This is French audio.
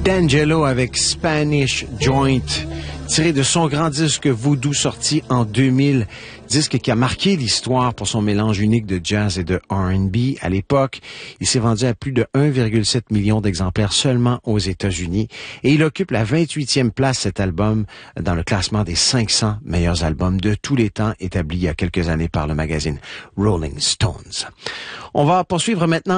D'Angelo avec Spanish Joint, tiré de son grand disque Voodoo sorti en 2000, disque qui a marqué l'histoire pour son mélange unique de jazz et de R&B. À l'époque, il s'est vendu à plus de 1,7 million d'exemplaires seulement aux États-Unis et il occupe la 28e place, cet album, dans le classement des 500 meilleurs albums de tous les temps établi il y a quelques années par le magazine Rolling Stones. On va poursuivre maintenant